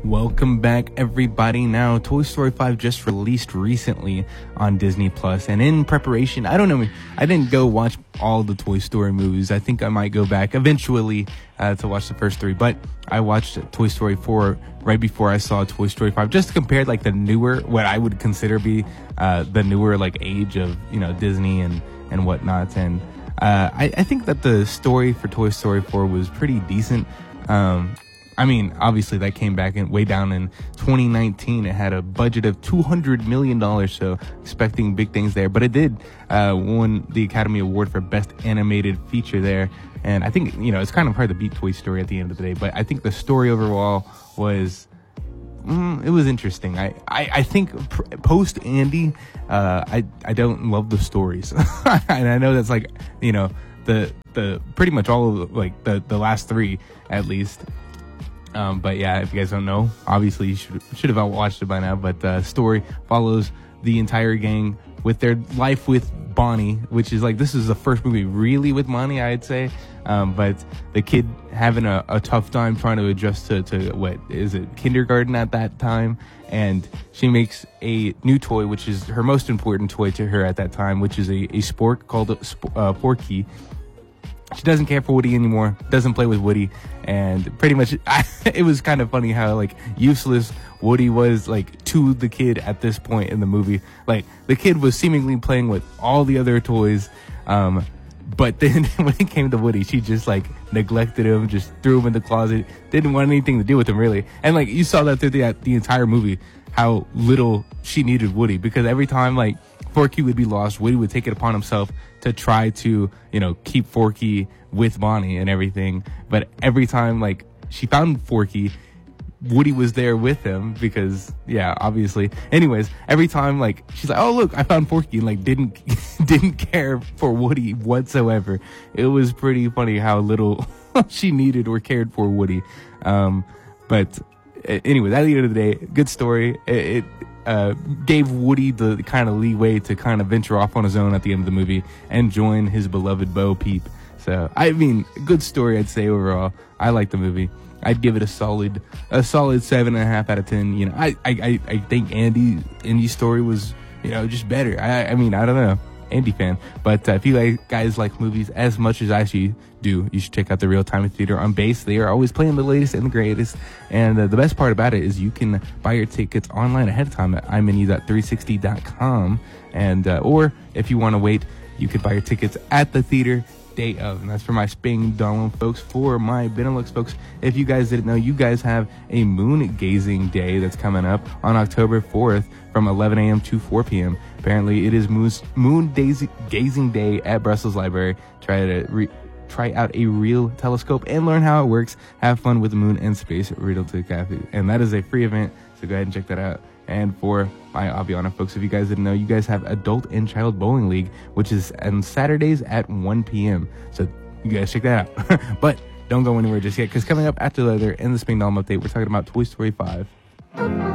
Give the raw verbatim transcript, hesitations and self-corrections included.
Welcome back, everybody. Now, Toy Story five just released recently on Disney Plus, and in preparation, I don't know, I didn't go watch all the Toy Story movies. I think I might go back eventually uh, to watch the first three, but I watched Toy Story four right before I saw Toy Story five, just to compare like the newer, what I would consider be uh, the newer like age of, you know, Disney and, and whatnot. And uh, I, I think that the story for Toy Story four was pretty decent. Um, I mean, obviously that came back in way down in twenty nineteen. It had a budget of two hundred million dollars, so expecting big things there. But it did uh, won the Academy Award for Best Animated Feature there. And I think, you know, it's kind of hard to beat Toy Story at the end of the day. But I think the story overall was, mm, it was interesting. I, I, I think pr- post Andy, uh, I, I don't love the stories. And I know that's like, you know, the, the pretty much all of like the, the last three at least. Um, but yeah, if you guys don't know, obviously you should should have watched it by now. But the uh, story follows the entire gang with their life with Bonnie, which is like, this is the first movie really with Bonnie, I'd say. Um, but the kid having a, a tough time trying to adjust to, to what is it, kindergarten at that time. And she makes a new toy, which is her most important toy to her at that time, which is a, a spork called uh, Forky. She doesn't care for Woody anymore, doesn't play with Woody, and pretty much I, it was kind of funny how like useless Woody was like to the kid at this point in the movie. Like the kid was seemingly playing with all the other toys, um, but then when it came to Woody, she just like neglected him, just threw him in the closet, didn't want anything to do with him really. And like you saw that through the, the entire movie, how little she needed Woody, because every time like Forky would be lost, Woody would take it upon himself to try to, you know, keep Forky with Bonnie and everything. But every time, like, she found Forky, Woody was there with him because, yeah, obviously. Anyways, every time, like, she's like, oh, look, I found Forky, and, like, didn't didn't care for Woody whatsoever. It was pretty funny how little she needed or cared for Woody. Um, but anyways, at the end of the day, good story. It... it Uh, gave Woody the kind of leeway to kind of venture off on his own at the end of the movie and join his beloved Bo Peep. So, I mean, good story, I'd say overall. I like the movie. I'd give it a solid, a solid seven and a half out of ten. You know, I, I, I think Andy, Andy's story was, you know, just better. I, I mean, I don't know. Andy fan. But uh, if you like, guys like movies as much as I actually do, you should check out the Real Time Theater on Base. They are always playing the latest and the greatest. And uh, the best part about it is you can buy your tickets online ahead of time at i m n e dot three sixty dot com. And, uh, or if you want to wait, you can buy your tickets at the theater day of. And that's for my Sping Donald folks. For my Benelux folks, if you guys didn't know, you guys have a moon gazing day that's coming up on October fourth from eleven a.m. to four p.m. Apparently, it is Moon's, Moon Daisy, Gazing Day at Brussels Library. Try to re, try out a real telescope and learn how it works. Have fun with the moon and space. Riddle to Cafe. And that is a free event, so go ahead and check that out. And for my Aviana folks, if you guys didn't know, you guys have Adult and Child Bowling League, which is on Saturdays at one p.m. So you guys check that out. But don't go anywhere just yet, because coming up after the other in the Sping Donald update, we're talking about Toy Story five.